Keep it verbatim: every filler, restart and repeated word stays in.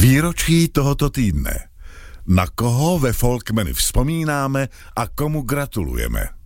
Výročí tohoto týdne. Na koho ve Folkmeny vzpomínáme a komu gratulujeme?